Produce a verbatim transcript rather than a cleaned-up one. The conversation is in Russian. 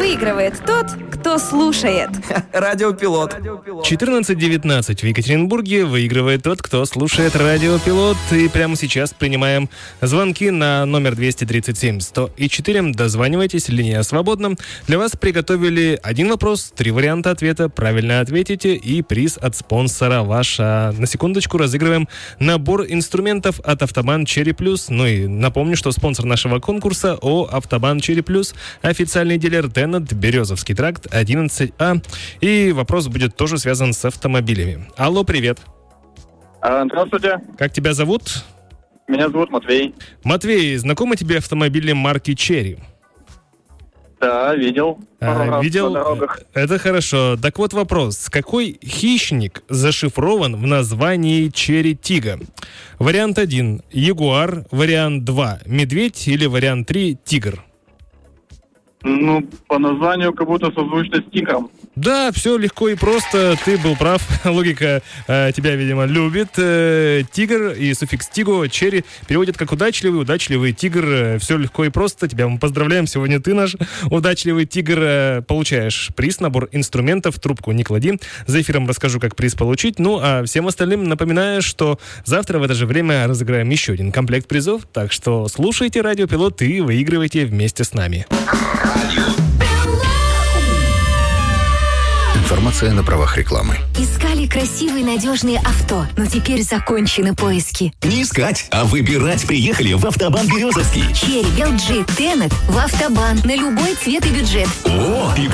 Выигрывает тот, кто слушает. Радиопилот. четырнадцать девятнадцать в Екатеринбурге. Выигрывает тот, кто слушает Радиопилот. И прямо сейчас принимаем звонки на номер двести тридцать семь сто четыре. Дозванивайтесь, линия свободна. Для вас приготовили один вопрос, три варианта ответа. Правильно ответите и приз от спонсора ваш. А на секундочку разыгрываем набор инструментов от Автобан Черри Плюс. Ну и напомню, что спонсор нашего конкурса ООО Автобан Черри Плюс, официальный дилер Теннет, Березовский тракт, одиннадцать А. И вопрос будет тоже связан с автомобилями. Алло, привет. Здравствуйте. Как тебя зовут? Меня зовут Матвей. Матвей, знакомы тебе автомобили марки Черри? Да, видел. А, видел? Это хорошо. Так вот вопрос. Какой хищник зашифрован в названии Черри Тига? Вариант один – Ягуар. Вариант два – Медведь. Или вариант три – Тигр. Ну, по названию как будто созвучно с тигром. Да, все легко и просто. Ты был прав. Логика э, тебя, видимо, любит. Э, тигр и суффикс тигу, черри переводят как удачливый, удачливый тигр. Э, все легко и просто. Тебя мы поздравляем. Сегодня ты наш удачливый тигр. Э, получаешь приз, набор инструментов. Трубку не клади. За эфиром расскажу, как приз получить. Ну, а всем остальным напоминаю, что завтра в это же время разыграем еще один комплект призов. Так что слушайте Радиопилот и выигрывайте вместе с нами. Информация на правах рекламы. Искали красивые, надежные авто, но теперь закончены поиски. Не искать, а выбирать приехали в Автобан Березовский. Черри, эл джи, Теннет в Автобан на любой цвет и бюджет. О, и